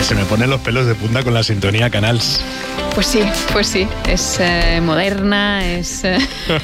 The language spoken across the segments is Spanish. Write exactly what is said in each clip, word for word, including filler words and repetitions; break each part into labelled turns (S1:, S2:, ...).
S1: se me ponen los pelos de punta con la sintonía Canals.
S2: Pues sí, pues sí. Es eh, moderna, es... Eh...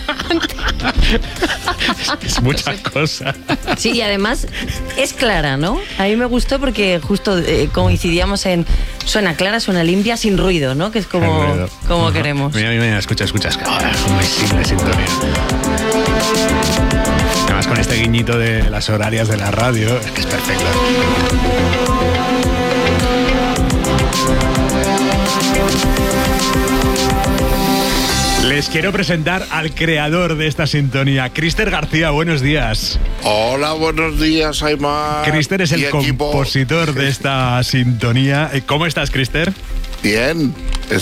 S1: es, es muchas cosas.
S3: Sí, y además es clara, ¿no? A mí me gustó porque justo eh, coincidíamos en suena clara, suena limpia, sin ruido, ¿no? Que es como, como uh-huh. queremos.
S1: Mira, mira, escucha, escucha. Es que, oh, es muy simple sintonía. Además con este guiñito de las horarias de la radio, es que es perfecto. Les quiero presentar al creador de esta sintonía, Crister García. Buenos días.
S4: Hola, buenos días, Aymar.
S1: Crister es el compositor de esta sintonía. ¿Cómo estás, Crister?
S4: Bien,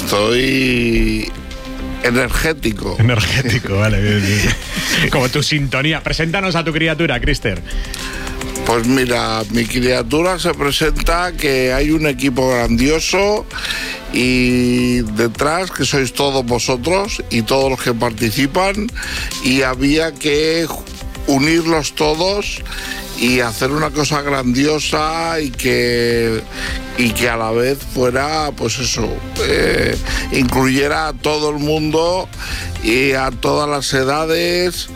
S4: estoy energético.
S1: Energético, vale. Bien, bien. Como tu sintonía. Preséntanos a tu criatura, Crister.
S4: Pues mira, mi criatura se presenta que hay un equipo grandioso y detrás que sois todos vosotros y todos los que participan, y había que unirlos todos y hacer una cosa grandiosa y que y que a la vez fuera, pues eso, eh, incluyera a todo el mundo y a todas las edades,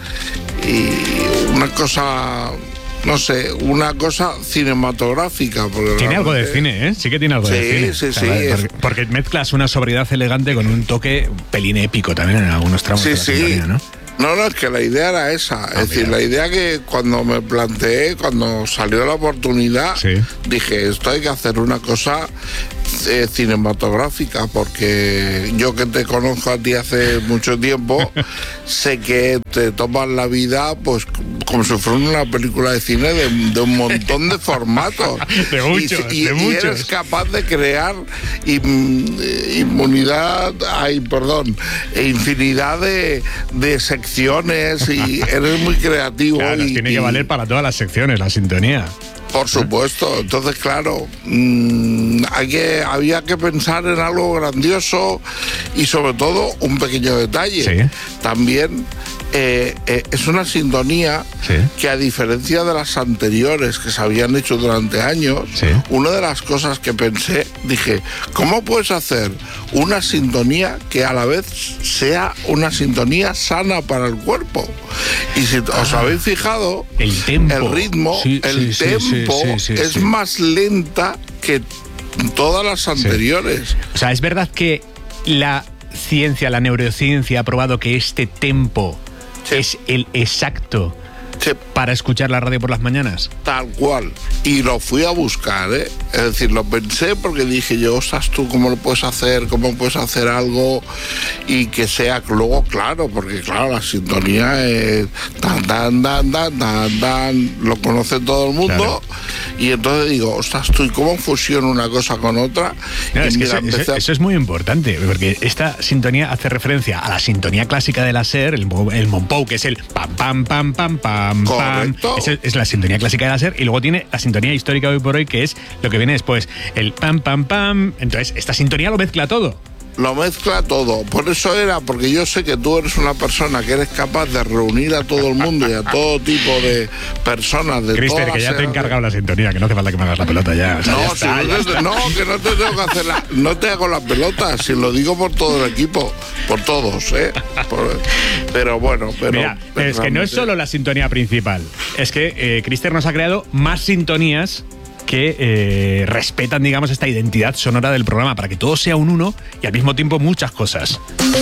S4: y una cosa... No sé, una cosa cinematográfica.
S1: Tiene algo de cine, ¿eh? Sí que tiene algo
S4: sí,
S1: de cine.
S4: Sí,
S1: o sea,
S4: sí,
S1: vale,
S4: sí.
S1: Porque, porque mezclas una sobriedad elegante con un toque pelín épico también en algunos tramos
S4: sí,
S1: de la
S4: sí.
S1: sintonía, ¿no?
S4: No, no, es que la idea era esa. Ah, es decir, mira. La idea que cuando me planteé, cuando salió la oportunidad, sí. dije, esto hay que hacer una cosa eh, cinematográfica, porque yo que te conozco a ti hace mucho tiempo, sé que te tomas la vida pues como si fuera una película de cine de, de un montón de formatos.
S1: De muchos,
S4: y, y,
S1: de muchos.
S4: Y eres capaz de crear in, inmunidad, ay, perdón, infinidad de, de secciones, y eres muy creativo.
S1: Claro,
S4: y,
S1: tiene
S4: y,
S1: que valer para todas las secciones la sintonía.
S4: Por supuesto. Entonces, claro, mmm, hay que, había que pensar en algo grandioso y sobre todo un pequeño detalle.
S1: Sí.
S4: También eh, eh, es una sintonía
S1: sí.
S4: que, a diferencia de las anteriores que se habían hecho durante años,
S1: sí.
S4: una de las cosas que pensé, dije, ¿cómo puedes hacer una sintonía que a la vez sea una sintonía sana para el cuerpo? Y si os ah, habéis fijado,
S1: el tempo,
S4: el ritmo,
S1: sí,
S4: el
S1: sí,
S4: tempo
S1: sí, sí, sí,
S4: es
S1: sí.
S4: más lenta que todas las anteriores.
S1: Sí. O sea, es verdad que la ciencia, la neurociencia ha probado que este tempo sí. es el exacto sí. para escuchar la radio por las mañanas.
S4: Tal cual. Y lo fui a buscar, ¿eh? Es decir, lo pensé porque dije yo, ostras, tú, ¿cómo lo puedes hacer? ¿Cómo puedes hacer algo y que sea luego claro? Porque claro, la sintonía es tan, tan, tan, tan, tan, tan, lo conoce todo el mundo. Claro. Y entonces digo, ostras, tú, ¿y cómo fusiona una cosa con otra?
S1: No, es
S4: mira,
S1: que eso,
S4: a...
S1: eso es muy importante, porque esta sintonía hace referencia a la sintonía clásica de la SER, el, el Monpou, que es el pam, pam, pam, pam, pam, pam. Es, es la sintonía clásica de la SER, y luego tiene la sintonía histórica hoy por hoy, que es lo que viene después, el pam, pam, pam. Entonces, esta sintonía lo mezcla todo.
S4: Lo mezcla todo. Por eso era, porque yo sé que tú eres una persona que eres capaz de reunir a todo el mundo y a todo tipo de personas de
S1: Crister, que ya te he encargado la sintonía, que no hace falta que me hagas la pelota ya. O sea,
S4: no,
S1: ya está,
S4: si
S1: ya
S4: no,
S1: está.
S4: no, que no te tengo que hacer la, no te hago la pelota, si lo digo por todo el equipo, por todos, ¿eh? Por, pero bueno, pero...
S1: Mira, pero es que no es solo la sintonía principal, es que eh, Crister nos ha creado más sintonías que eh, respetan, digamos, esta identidad sonora del programa, para que todo sea un uno y al mismo tiempo muchas cosas.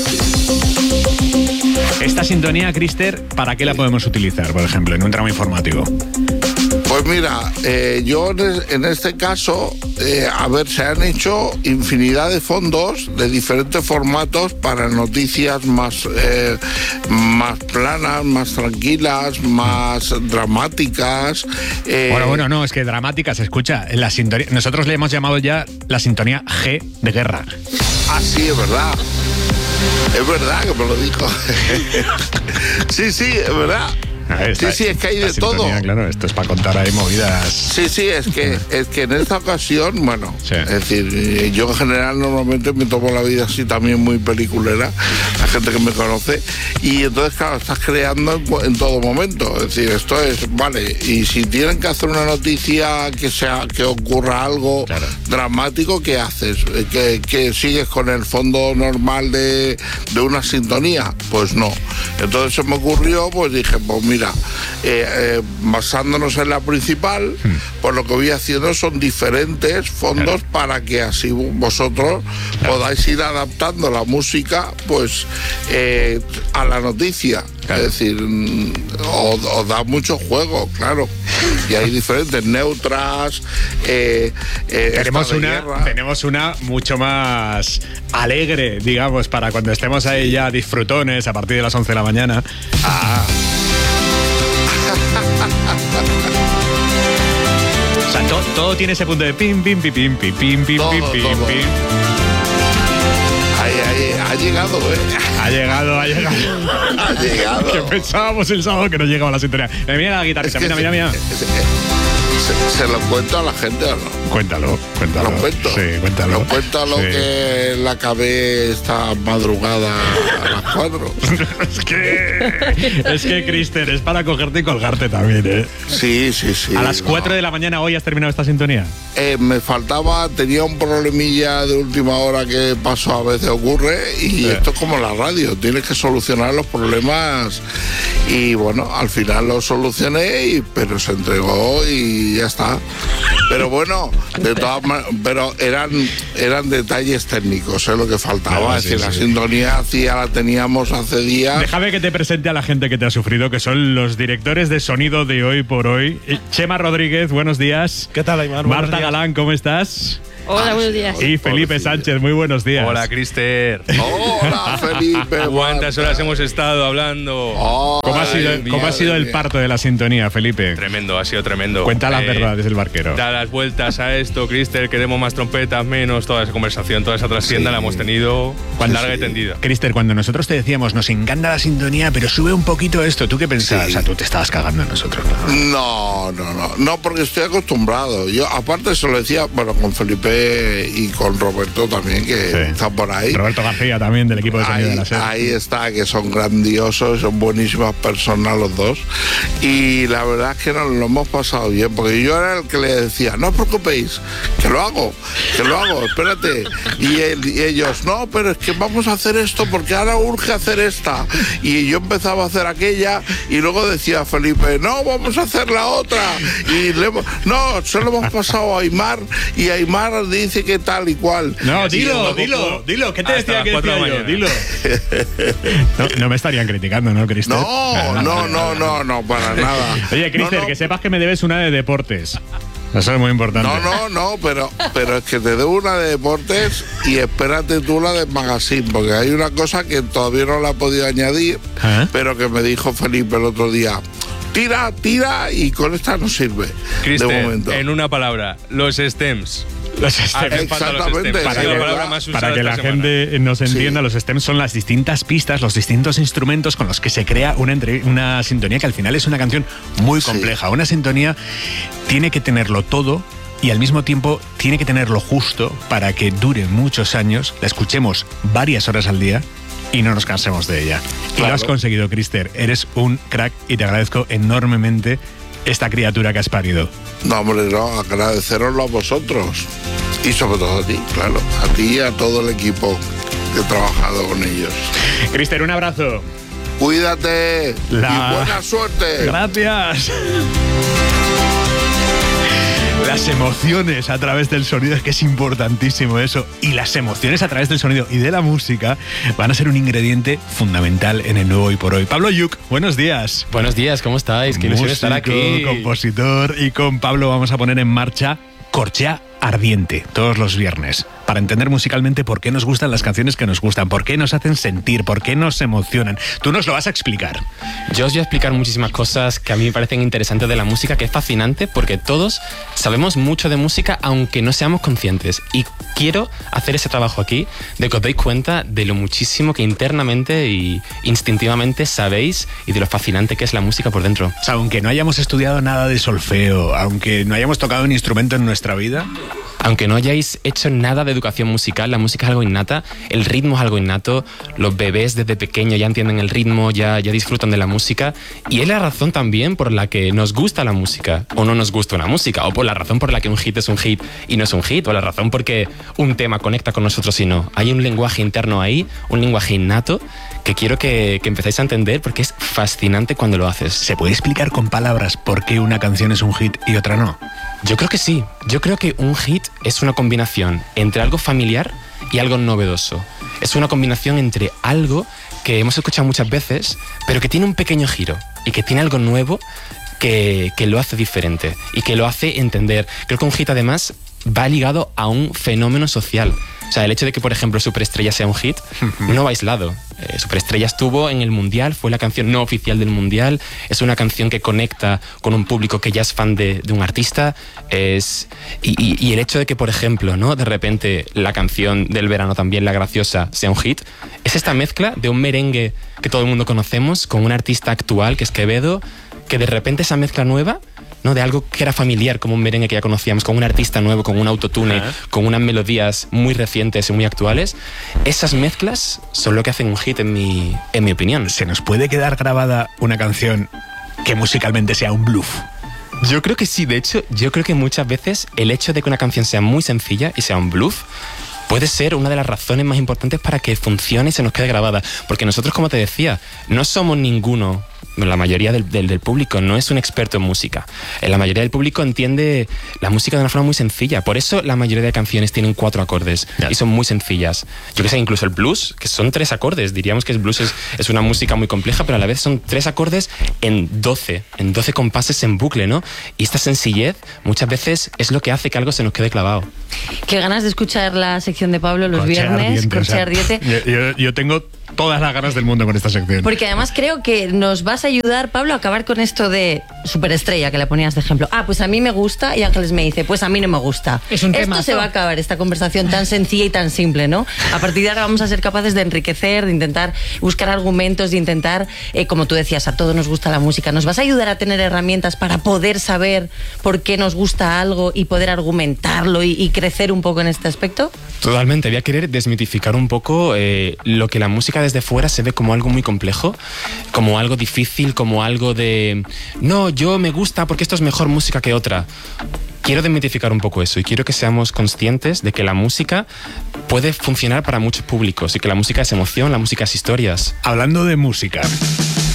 S1: Esta sintonía, Crister, ¿para qué la podemos utilizar, por ejemplo, en un tramo informativo?
S4: Pues mira, eh, yo en este caso, eh, a ver, se han hecho infinidad de fondos de diferentes formatos para noticias más, eh, más planas, más tranquilas, más dramáticas.
S1: Eh. Bueno, bueno, no, es que dramática se escucha. La sintonía, nosotros le hemos llamado ya la sintonía G de guerra.
S4: Ah, sí, es verdad. Es verdad que me lo dijo. Sí, sí, es verdad. Sí, sí, es que hay de todo.
S1: Claro, esto es para contar ahí movidas.
S4: Sí, sí, es que, es que en esta ocasión, bueno, sí. es decir, yo en general normalmente me tomo la vida así también muy peliculera, la gente que me conoce, y entonces, claro, estás creando en, en todo momento. Es decir, esto es, vale, y si tienen que hacer una noticia que sea que ocurra algo claro. dramático, ¿qué haces? ¿Que, que sigues con el fondo normal de, de una sintonía? Pues no. Entonces se me ocurrió, pues dije, pues mira, eh, eh, basándonos en la principal, hmm. pues lo que voy haciendo son diferentes fondos claro. para que así vosotros claro. podáis ir adaptando la música pues eh, a la noticia. Claro. Es decir, os, os da mucho juego, claro. Y hay diferentes neutras. Eh, eh,
S1: tenemos, una, tenemos una mucho más alegre, digamos, para cuando estemos ahí ya disfrutones a partir de las once de la mañana. Ah. O sea, to, todo tiene ese punto de pim, pim, pim, pim, pim, pim, pim,
S4: todo,
S1: pim, pim,
S4: todo.
S1: pim.
S4: Ahí, ahí, ha llegado, ¿eh?
S1: Ha llegado, ha llegado.
S4: Ha llegado.
S1: Que pensábamos el sábado que no llegaba la sintonía. Eh, mira la guitarrita,
S4: es que
S1: mira, mira, mira.
S4: Se, se, ¿Se lo cuento a la gente o no?
S1: Cuéntalo, cuéntalo.
S4: ¿Lo cuento?
S1: Sí, cuéntalo.
S4: ¿Lo cuéntalo sí. que la acabé esta madrugada a las cuatro?
S1: es que, es que, Crister, es para cogerte y colgarte también, ¿eh?
S4: Sí, sí, sí.
S1: ¿A las cuatro no. de la mañana hoy has terminado esta sintonía?
S4: Eh, me faltaba, tenía un problemilla de última hora que pasó, a veces ocurre, y sí. esto es como la radio, tienes que solucionar los problemas, y bueno, al final lo solucioné, y, pero se entregó y ya está. Pero bueno, de todas maneras, pero eran, eran detalles técnicos, es ¿eh? lo que faltaba. Claro, es sí, decir, sí. la sintonía hacía, la teníamos hace días.
S1: Déjame que te presente a la gente que te ha sufrido, que son los directores de sonido de Hoy por Hoy. Chema Rodríguez, buenos días.
S5: ¿Qué tal, Aymar?
S1: Marta Galán, ¿cómo estás?
S2: Hola, buenos días.
S1: Y Felipe Sánchez, muy buenos días.
S5: Hola, Crister.
S4: Hola, Felipe.
S5: ¿Cuántas horas hemos estado hablando?
S4: Oh,
S1: ¿Cómo ha sido, ¿cómo ha sido el parto de la sintonía, Felipe?
S5: Tremendo, ha sido tremendo.
S1: Cuenta las
S5: eh,
S1: verdades del barquero.
S5: Da las vueltas a esto, Crister, queremos más trompetas, menos, toda esa conversación, toda esa trascienda sí. la hemos tenido cuando, larga sí. y tendida.
S1: Crister, cuando nosotros te decíamos, nos encanta la sintonía, pero sube un poquito esto, ¿tú qué pensabas? Sí. O sea, tú te estabas cagando en nosotros,
S4: ¿no? No, no, no, no, porque estoy acostumbrado. Yo, aparte, se lo decía, bueno, con Felipe y con Roberto también, que sí. está por ahí.
S1: Roberto García también, del equipo de sonido
S4: ahí,
S1: de la SER.
S4: Ahí está, que son grandiosos, son buenísimas personas los dos. Y la verdad es que nos lo hemos pasado bien, porque yo era el que le decía, no os preocupéis, que lo hago, que lo hago, espérate. Y, él, y ellos, no, pero es que vamos a hacer esto, porque ahora urge hacer esta. Y yo empezaba a hacer aquella, y luego decía Felipe, no, vamos a hacer la otra. Y le, no, se lo hemos pasado a Aymar, y Aymar dice que tal y cual.
S1: No, dilo, dilo, dilo. ¿Qué te decía que decía yo? Dilo. No, no me estarían criticando, ¿no, Crister?
S4: No, no, no, no, no, para nada.
S1: Oye, Crister, no, no. que sepas que me debes una de deportes. Eso es muy importante.
S4: No, no, no, pero, pero es que te debo una de deportes y espérate tú la de magazine, porque hay una cosa que todavía no la he podido añadir, ¿eh? Pero que me dijo Felipe el otro día. Tira, tira y con esta no sirve.
S5: Crister,
S4: de momento.
S5: En una palabra, los stems.
S1: Los stems.
S4: Exactamente.
S1: Los para, que, para que la gente nos entienda, sí. los stems son las distintas pistas, los distintos instrumentos con los que se crea una, entre, una sintonía que al final es una canción muy compleja. Sí. Una sintonía tiene que tenerlo todo y al mismo tiempo tiene que tenerlo justo para que dure muchos años, la escuchemos varias horas al día y no nos cansemos de ella. Claro. Y lo has conseguido, Crister. Eres un crack y te agradezco enormemente esta criatura que has parido.
S4: No, hombre, no, agradeceroslo a vosotros. Y sobre todo a ti, claro. A ti y a todo el equipo que he trabajado con ellos.
S1: Crister, un abrazo.
S4: Cuídate La... y buena suerte.
S1: Gracias. Las emociones a través del sonido, es que es importantísimo eso. Y las emociones a través del sonido y de la música van a ser un ingrediente fundamental en el nuevo Hoy por Hoy. Pablo Yuc, buenos días.
S6: Buenos días, ¿cómo estáis? Qué ilusión estar aquí.
S1: Compositor, y con Pablo vamos a poner en marcha Corchea Ardiente todos los viernes. para entender musicalmente por qué nos gustan las canciones que nos gustan, por qué nos hacen sentir, por qué nos emocionan. Tú nos lo vas a explicar.
S6: Yo os voy a explicar muchísimas cosas que a mí me parecen interesantes de la música, que es fascinante porque todos sabemos mucho de música aunque no seamos conscientes. Y quiero hacer ese trabajo aquí de que os deis cuenta de lo muchísimo que internamente y instintivamente sabéis y de lo fascinante que es la música por dentro.
S1: O sea, aunque no hayamos estudiado nada de solfeo, aunque no hayamos tocado un instrumento en nuestra vida...
S6: Aunque no hayáis hecho nada de educación musical, la música es algo innata, el ritmo es algo innato, los bebés desde pequeños ya entienden el ritmo, ya, ya disfrutan de la música, y es la razón también por la que nos gusta la música, o no nos gusta una música, o por la razón por la que un hit es un hit y no es un hit, o la razón por que un tema conecta con nosotros y no. Hay un lenguaje interno ahí, un lenguaje innato, que quiero que, que empecéis a entender porque es fascinante cuando lo haces.
S1: ¿Se puede explicar con palabras por qué una canción es un hit y otra no?
S6: Yo creo que sí. Yo creo que un hit es una combinación entre algo familiar y algo novedoso. Es una combinación entre algo que hemos escuchado muchas veces, pero que tiene un pequeño giro y que tiene algo nuevo que, que lo hace diferente y que lo hace entender. Creo que un hit además va ligado a un fenómeno social. O sea, el hecho de que, por ejemplo, Superestrella sea un hit no va aislado. Eh, Superestrella estuvo en el Mundial, fue la canción no oficial del Mundial, es una canción que conecta con un público que ya es fan de, de un artista. Es, y, y, y el hecho de que, por ejemplo, ¿no? de repente la canción del verano también, La Graciosa, sea un hit, es esta mezcla de un merengue que todo el mundo conocemos con un artista actual, que es Quevedo, que de repente esa mezcla nueva, ¿no? de algo que era familiar, como un merengue que ya conocíamos, con un artista nuevo, con un autotune, uh-huh. con unas melodías muy recientes y muy actuales. Esas mezclas son lo que hacen un hit, en mi, en mi opinión.
S1: ¿Se nos puede quedar grabada una canción que musicalmente sea un bluff?
S6: Yo creo que sí. De hecho, yo creo que muchas veces el hecho de que una canción sea muy sencilla y sea un bluff puede ser una de las razones más importantes para que funcione y se nos quede grabada. Porque nosotros, como te decía, no somos ninguno, la mayoría del, del, del público no es un experto en música. La mayoría del público entiende la música de una forma muy sencilla. Por eso la mayoría de canciones tienen cuatro acordes yeah. y son muy sencillas. Yo que sé, incluso el blues, que son tres acordes. Diríamos que el blues es, es una música muy compleja, pero a la vez son tres acordes en doce, en doce compases en bucle, ¿no? Y esta sencillez muchas veces es lo que hace que algo se nos quede clavado.
S3: Qué ganas de escuchar la sección de Pablo los
S1: Coche
S3: viernes,
S1: ardiente,
S3: Coche
S1: o sea,
S3: Ardiente.
S1: Yo, yo, yo tengo todas las ganas del mundo con esta sección.
S3: Porque además creo que nos vas a ayudar, Pablo, a acabar con esto de Superestrella, que la ponías de ejemplo. Ah, pues a mí me gusta, y Ángeles me dice, pues a mí no me gusta.
S2: Es un
S3: Esto
S2: temazo.
S3: se va a acabar, esta conversación tan sencilla y tan simple, ¿no? A partir de ahora vamos a ser capaces de enriquecer, de intentar buscar argumentos, de intentar, eh, como tú decías, a todos nos gusta la música. ¿Nos vas a ayudar a tener herramientas para poder saber por qué nos gusta algo y poder argumentarlo y, y crecer un poco en este aspecto?
S6: Totalmente. Voy a querer desmitificar un poco eh, lo que la música desde fuera se ve como algo muy complejo, como algo difícil, como algo de no, yo me gusta porque esto es mejor música que otra. Quiero desmitificar un poco eso y quiero que seamos conscientes de que la música puede funcionar para muchos públicos y que la música es emoción, la música es historias.
S1: Hablando de música,